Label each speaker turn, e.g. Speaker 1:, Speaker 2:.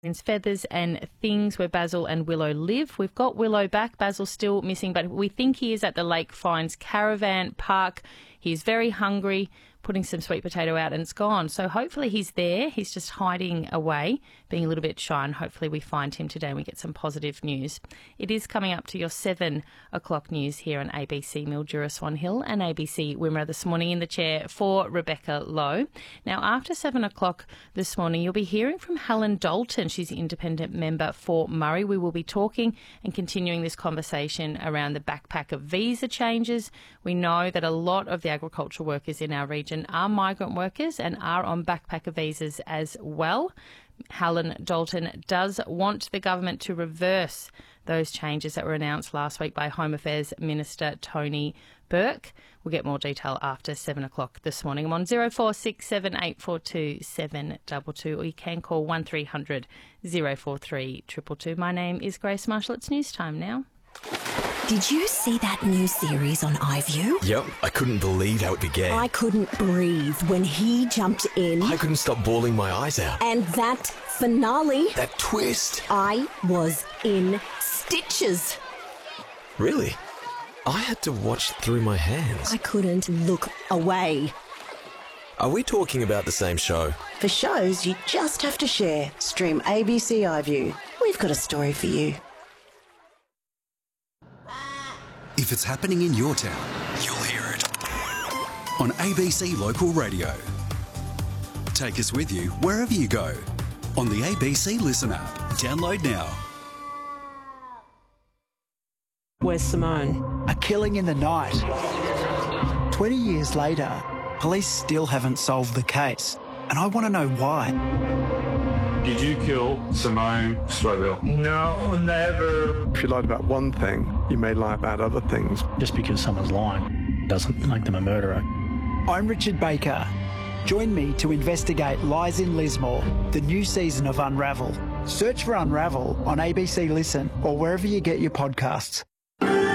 Speaker 1: Feathers and Things, where Basil and Willow live. We've got Willow back. Basil's still missing, but we think he is at the Lake Fines Caravan Park. He's very hungry, putting some sweet potato out, and it's gone. So hopefully he's there. He's just hiding away, being a little bit shy, and hopefully we find him today and we get some positive news. It is coming up to your 7 o'clock news here on ABC Mildura Swan Hill and ABC Wimmera this morning. In the chair for Rebecca Lowe. Now, after 7 o'clock this morning, you'll be hearing from Helen Dalton. She's the independent member for Murray. We will be talking and continuing this conversation around the backpacker visa changes. We know that a lot of the agricultural workers in our region are migrant workers and are on backpacker visas as well. Helen Dalton does want the government to reverse those changes that were announced last week by Home Affairs Minister Tony Burke. We'll get more detail after 7 o'clock this morning. I'm on 0467 842 722, or you can call 1300 043 222. My name is Grace Marshall. It's news time now.
Speaker 2: Did you see that new series on iView?
Speaker 3: Yep, I couldn't believe how it began.
Speaker 2: I couldn't breathe when he jumped in.
Speaker 3: I couldn't stop bawling my eyes out.
Speaker 2: And that finale.
Speaker 3: That twist.
Speaker 2: I was in stitches.
Speaker 3: Really? I had to watch through my hands.
Speaker 2: I couldn't look away.
Speaker 3: Are we talking about the same show?
Speaker 4: For shows you just have to share, stream ABC iView. We've got a story for you.
Speaker 5: If it's happening in your town, you'll hear it on ABC Local Radio. Take us with you wherever you go on the ABC Listen app. Download now.
Speaker 6: Where's Simone?
Speaker 7: A killing in the night. 20 years later, police still haven't solved the case, and I want to know why.
Speaker 8: Did you kill Simone Stroville?
Speaker 9: No, never.
Speaker 10: If you lied about one thing, you may lie about other things.
Speaker 11: Just because someone's lying doesn't make them a murderer.
Speaker 7: I'm Richard Baker. Join me to investigate Lies in Lismore, the new season of Unravel. Search for Unravel on ABC Listen or wherever you get your podcasts.